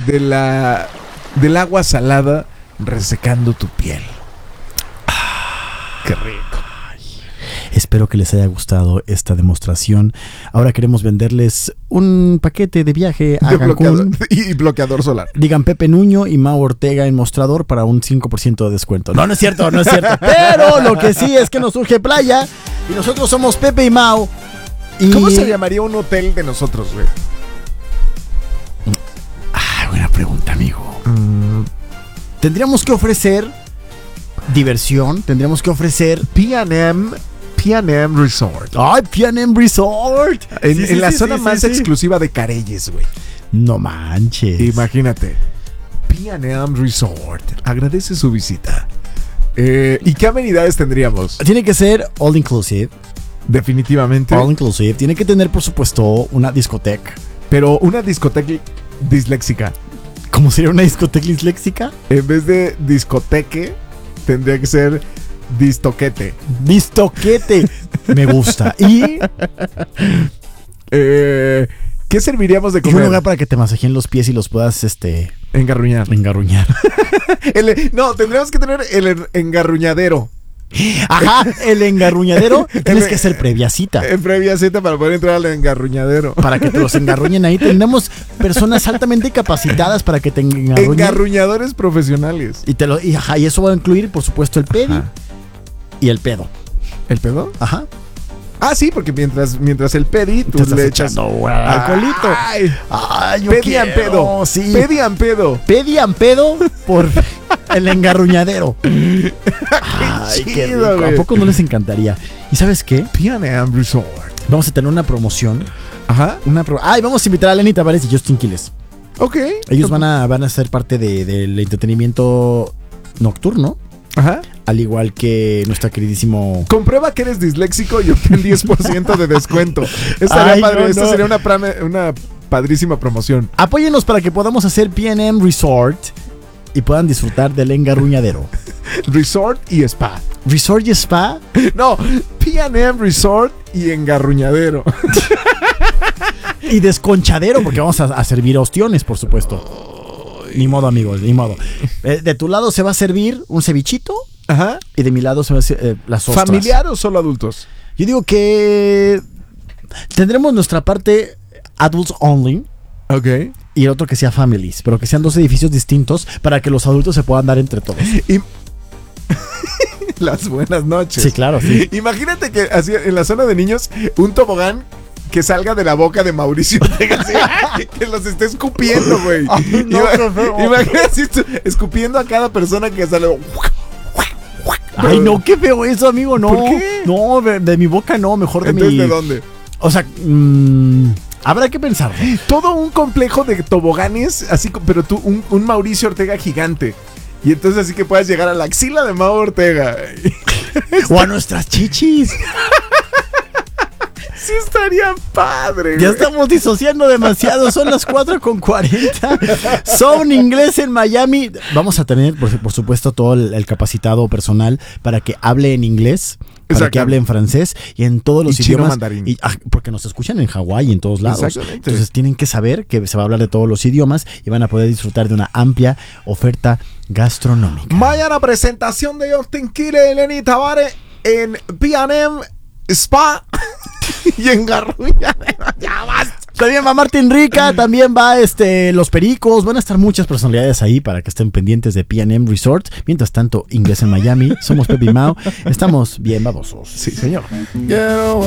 del agua salada resecando tu piel. Qué rico. Espero que les haya gustado esta demostración. Ahora queremos venderles un paquete de viaje a Cancún. Y bloqueador solar. Digan Pepe Nuño y Mau Ortega en mostrador para un 5% de descuento. No es cierto. Pero lo que sí es que nos surge playa y nosotros somos Pepe y Mau. ¿Cómo se llamaría un hotel de nosotros, güey? Buena pregunta, amigo. Tendríamos que ofrecer diversión. Tendríamos que ofrecer P&M Resort. ¡Ay, P&M Resort! En la zona más exclusiva de Careyes, güey. No manches. Imagínate. P&M Resort. Agradece su visita. ¿Y qué amenidades tendríamos? Tiene que ser all inclusive. Definitivamente. All inclusive. Tiene que tener, por supuesto, una discoteca. Pero una discoteca disléxica. ¿Cómo sería una discoteca disléxica? En vez de discoteque, tendría que ser distoquete. Distoquete. Me gusta. Y ¿qué serviríamos de y comer? un lugar para que te masajeen los pies y los puedas engarruñar. No, tendríamos que tener el engarruñadero. Ajá, el engarruñadero. Tienes que hacer previa cita. Previa cita para poder entrar al engarruñadero. Para que te los engarruñen ahí. Tenemos personas altamente capacitadas para que te engarruñen. Engarruñadores profesionales. Y eso va a incluir, por supuesto, el pedi. Ajá. Y el pedo. ¿El pedo? Ajá. Ah, sí, porque mientras el pedi, tú le echas alcoholito. Ay, yo pedian pedo. Sí. Pedian pedo. Pedian pedo por el engarruñadero. Ay, chido, qué rico. güey. ¿A poco no les encantaría? ¿Y sabes qué? P&M Resort. Vamos a tener una promoción. Ajá. Vamos a invitar a Lenny Tavares y Justin Quiles. Ok. Ellos van a ser parte del entretenimiento nocturno. Ajá. Al igual que nuestra queridísimo... Comprueba que eres disléxico y obtén 10% de descuento. Estaría padre. No. Esta sería una padrísima promoción. Apóyenos para que podamos hacer P&M Resort y puedan disfrutar del engarruñadero. Resort y spa. ¿Resort y spa? No, P&M Resort y engarruñadero. Y desconchadero, porque vamos a servir ostiones, por supuesto. Ni modo, amigos, ni modo. De tu lado se va a servir un cevichito. Ajá. Y de mi lado se va a servir las ostras. ¿Familiar o solo adultos? Yo digo que tendremos nuestra parte adults only. Ok. Y el otro que sea families, pero que sean dos edificios distintos para que los adultos se puedan dar entre todos. Y las buenas noches. Sí, claro, sí. Imagínate que así en la zona de niños, un tobogán que salga de la boca de Mauricio Ortega, que los esté escupiendo, güey. Imagínate escupiendo a cada persona que sale. Ay, no, qué feo eso, amigo, no. ¿Por qué? No, de mi boca no, mejor de Entonces, mi... ¿de dónde? O sea, habrá que pensar. Todo un complejo de toboganes, así, pero tú, un Mauricio Ortega gigante. Y entonces así que puedas llegar a la axila de Mau Ortega. O a nuestras chichis. Sí estaría padre. Ya estamos disociando demasiado. Son las 4:40. Son inglés en Miami. Vamos a tener, por supuesto, todo el capacitado personal para que hable en inglés, para que hable en francés y en todos los idiomas. Mandarín. Porque nos escuchan en Hawái y en todos lados. Exactamente. Entonces tienen que saber que se va a hablar de todos los idiomas y van a poder disfrutar de una amplia oferta gastronómica. Mañana presentación de Justin Quiles y Lenny Tavares en P&M Spa y en Garruñadero. Ya basta. También va Martín Rica, también va Los Pericos. Van a estar muchas personalidades ahí para que estén pendientes de P&M Resort. Mientras tanto, inglés en Miami. Somos Pepe y Mau. Estamos bien babosos. Sí, señor. Quiero